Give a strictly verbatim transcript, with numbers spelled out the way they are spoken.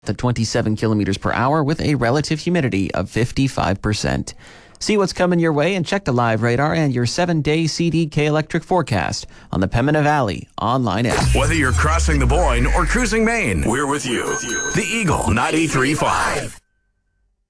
at twenty-seven kilometers per hour with a relative humidity of fifty-five percent. See what's coming your way and check the live radar and your seven-day C D K electric forecast on the Pembina Valley online app. Whether you're crossing the Boyne or cruising Maine, we're with you. The Eagle ninety-three point five.